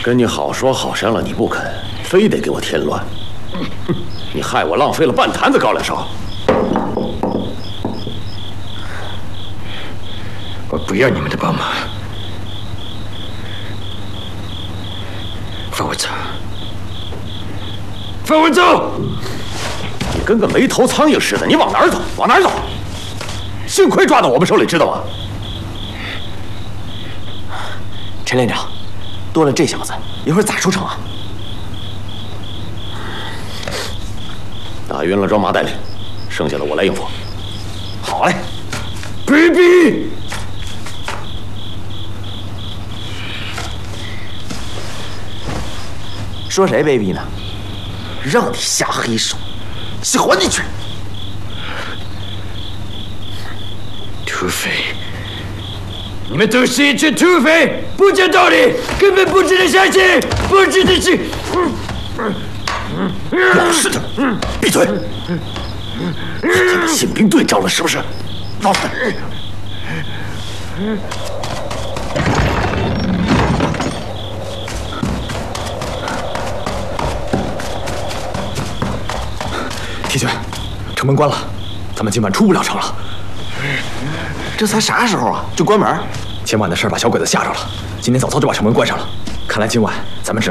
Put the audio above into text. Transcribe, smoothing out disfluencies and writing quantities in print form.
跟你好说好商量，你不肯，非得给我添乱。你害我浪费了半坛子高粱烧。 我不要你们的帮忙，放我走！放我走！ 你跟个没头苍蝇似的，你往哪儿走？往哪儿走？幸亏抓到我们手里，知道吗？ 陈连长，多了这小子，一会儿咋收场啊？ 打晕了装麻袋去，剩下的我来应付。 好嘞。 卑鄙！ 说谁卑鄙呢？让你下黑手，先还进去！ 土匪！你们都是一群土匪，不讲道理，根本不值得相信，不值得信。 老实点，闭嘴！他妈宪兵队招了是不是？老实点！ 铁拳，城门关了，咱们今晚出不了城了。这才啥时候啊，就关门？前晚的事把小鬼子吓着了，今天早早就把城门关上了。看来今晚咱们只能